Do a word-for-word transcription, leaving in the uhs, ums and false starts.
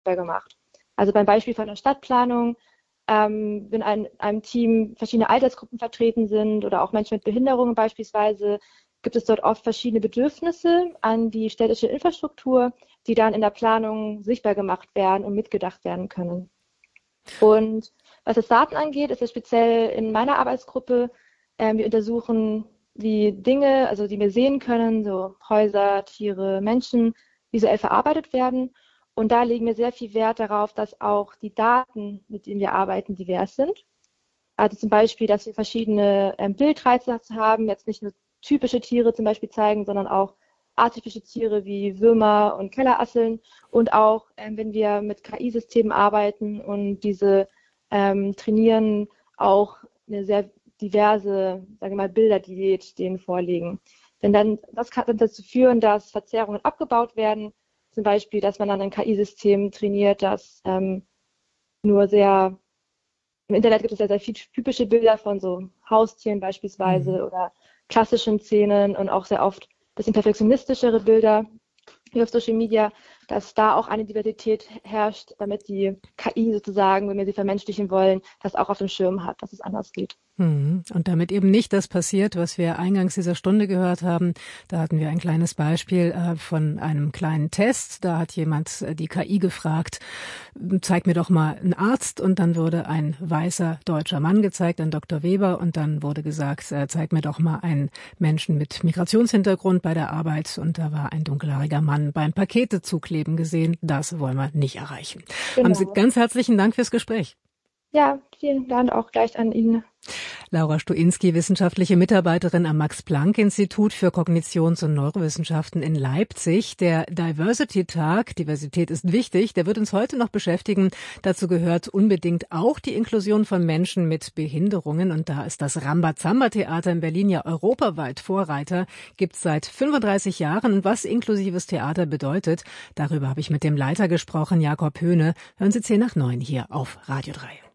gemacht. Also beim Beispiel von der Stadtplanung, ähm, wenn in einem Team verschiedene Altersgruppen vertreten sind oder auch Menschen mit Behinderungen beispielsweise, gibt es dort oft verschiedene Bedürfnisse an die städtische Infrastruktur, die dann in der Planung sichtbar gemacht werden und mitgedacht werden können. Und was das Daten angeht, ist es speziell in meiner Arbeitsgruppe, äh, wir untersuchen, wie Dinge, also die wir sehen können, so Häuser, Tiere, Menschen, visuell verarbeitet werden. Und da legen wir sehr viel Wert darauf, dass auch die Daten, mit denen wir arbeiten, divers sind. Also zum Beispiel, dass wir verschiedene ähm, Bildreize haben, jetzt nicht nur typische Tiere zum Beispiel zeigen, sondern auch atypische Tiere wie Würmer und Kellerasseln. Und auch, ähm, wenn wir mit K I-Systemen arbeiten und diese ähm, trainieren, auch eine sehr diverse, sagen wir mal, Bilderdiät denen vorlegen. Denn dann, das kann dann dazu führen, dass Verzerrungen abgebaut werden. Zum Beispiel, dass man dann ein K I-System trainiert, das ähm, nur sehr, im Internet gibt es ja sehr viele typische Bilder von so Haustieren beispielsweise Mhm. oder klassischen Szenen und auch sehr oft ein bisschen perfektionistischere Bilder wie auf Social Media, dass da auch eine Diversität herrscht, damit die K I sozusagen, wenn wir sie vermenschlichen wollen, das auch auf dem Schirm hat, dass es anders geht. Mhm. Und damit eben nicht das passiert, was wir eingangs dieser Stunde gehört haben, da hatten wir ein kleines Beispiel äh, von einem kleinen Test. Da hat jemand äh, die K I gefragt, zeig mir doch mal einen Arzt, und dann wurde ein weißer deutscher Mann gezeigt, ein Doktor Weber, und dann wurde gesagt, äh, zeig mir doch mal einen Menschen mit Migrationshintergrund bei der Arbeit, und da war ein dunkelhaariger Mann beim Paketezukleben gesehen. Das wollen wir nicht erreichen. Haben Sie Genau. ganz herzlichen Dank fürs Gespräch. Ja, vielen Dank auch gleich an Ihnen. Laura Stuinski, wissenschaftliche Mitarbeiterin am Max-Planck-Institut für Kognitions- und Neurowissenschaften in Leipzig. Der Diversity-Tag, Diversität ist wichtig, der wird uns heute noch beschäftigen. Dazu gehört unbedingt auch die Inklusion von Menschen mit Behinderungen. Und da ist das Rambazamba-Theater in Berlin ja europaweit Vorreiter, gibt es seit fünfunddreißig Jahren. Und was inklusives Theater bedeutet, darüber habe ich mit dem Leiter gesprochen, Jakob Höhne. Hören Sie zehn nach neun hier auf Radio drei.